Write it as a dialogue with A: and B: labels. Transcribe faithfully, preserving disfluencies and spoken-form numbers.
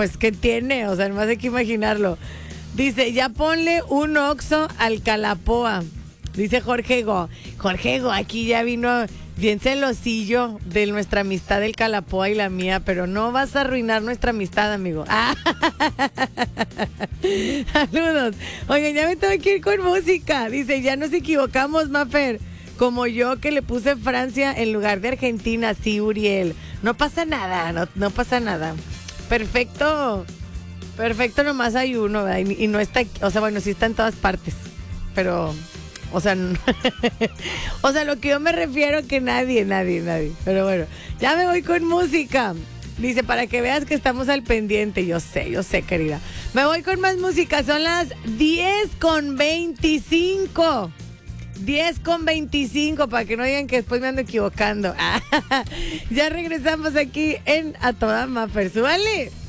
A: pues, ¿qué tiene? O sea, nomás hay que imaginarlo. Dice, ya ponle un Oxxo al Calapoa. Dice Jorge Go. Jorge Go, aquí ya vino bien celosillo de nuestra amistad del Calapoa y la mía, pero no vas a arruinar nuestra amistad, amigo. Ah. Saludos. Oigan, ya me tengo que ir con música. Dice, ya nos equivocamos, Mafer. Como yo que le puse Francia en lugar de Argentina. Sí, Uriel. No pasa nada, no, no pasa nada. Perfecto. Perfecto, nomás hay uno, ¿verdad? Y, y no está, o sea, bueno, sí está en todas partes. Pero, o sea, no, o sea, lo que yo me refiero que nadie, nadie, nadie. Pero bueno, ya me voy con música. Dice, para que veas que estamos al pendiente. Yo sé, yo sé, querida. Me voy con más música. Son las diez con veinticinco. diez con veinticinco, para que no digan que después me ando equivocando. Ya regresamos aquí en A Toda Mafer. ¡Súbale!